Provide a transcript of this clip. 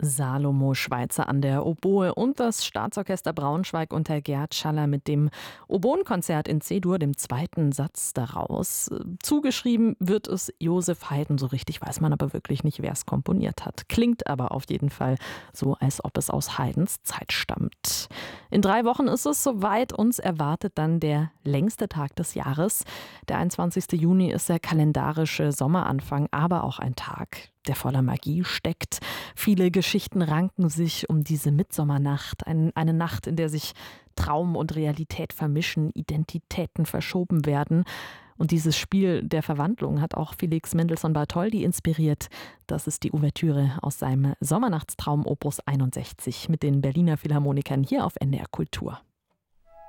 Salomo Schweizer an der Oboe und das Staatsorchester Braunschweig unter Gerd Schaller mit dem Oboenkonzert in C-Dur, dem zweiten Satz daraus. Zugeschrieben wird es Joseph Haydn, so richtig weiß man aber wirklich nicht, wer es komponiert hat. Klingt aber auf jeden Fall so, als ob es aus Haydns Zeit stammt. In 3 Wochen ist es soweit, uns erwartet dann der längste Tag des Jahres. Der 21. Juni ist der kalendarische Sommeranfang, aber auch ein Tag, der voller Magie steckt. Viele Geschichten ranken sich um diese Mitsommernacht, eine Nacht, in der sich Traum und Realität vermischen, Identitäten verschoben werden. Und dieses Spiel der Verwandlung hat auch Felix Mendelssohn-Bartholdy inspiriert. Das ist die Ouvertüre aus seinem Sommernachtstraum Opus 61 mit den Berliner Philharmonikern hier auf NDR Kultur.